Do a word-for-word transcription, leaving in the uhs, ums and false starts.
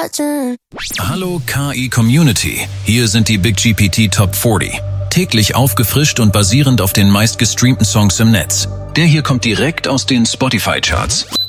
Hallo K I Community, hier sind die Big G P T Top vierzig. Täglich aufgefrischt und basierend auf den meistgestreamten Songs im Netz. Der hier kommt direkt aus den Spotify-Charts.